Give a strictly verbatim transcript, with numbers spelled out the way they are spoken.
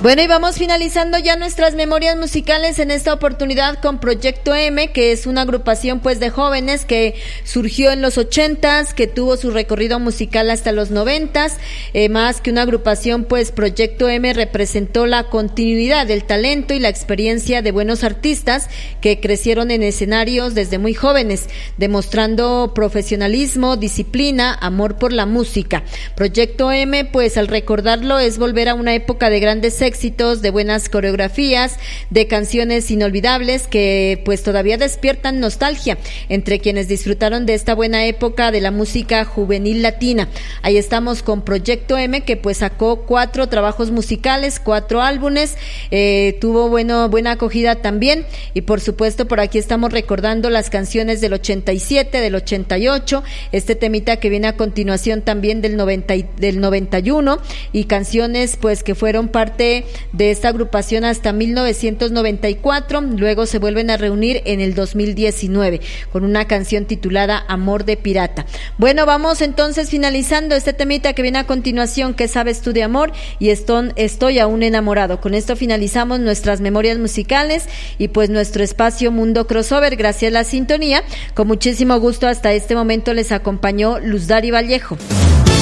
Bueno, y vamos finalizando ya nuestras memorias musicales en esta oportunidad con Proyecto M, que es una agrupación pues de jóvenes que surgió en los ochentas, que tuvo su recorrido musical hasta los noventas, eh, más que una agrupación pues Proyecto M representó la continuidad del talento y la experiencia de buenos artistas que crecieron en escenarios desde muy jóvenes, demostrando profesionalismo, disciplina, amor por la música. Proyecto M, pues al recordarlo es volver a una época de grandes éxitos, de buenas coreografías, de canciones inolvidables que pues todavía despiertan nostalgia entre quienes disfrutaron de esta buena época de la música juvenil latina. Ahí estamos con Proyecto M, que pues sacó cuatro trabajos musicales, cuatro álbumes, eh, tuvo bueno buena acogida también, y por supuesto por aquí estamos recordando las canciones del ochenta y siete, del ochenta y ocho, este temita que viene a continuación también del noventa y, del noventa y uno, y canciones pues que fueron parte de esta agrupación hasta mil novecientos noventa y cuatro, luego se vuelven a reunir en el dos mil diecinueve con una canción titulada Amor de Pirata. Bueno, vamos entonces finalizando este temita que viene a continuación, ¿Qué sabes tú de amor? Y estoy, estoy aún enamorado. Con esto finalizamos nuestras memorias musicales y pues nuestro espacio Mundo Crossover. Gracias a la sintonía, con muchísimo gusto hasta este momento les acompañó Luz Dari Vallejo.